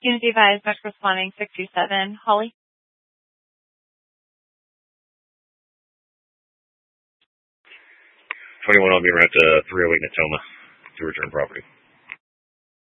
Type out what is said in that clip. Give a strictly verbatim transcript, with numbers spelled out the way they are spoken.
Unity advised, Metro responding six two seven. Holly? twenty-one, I'll be around to three oh eight Natoma to return property.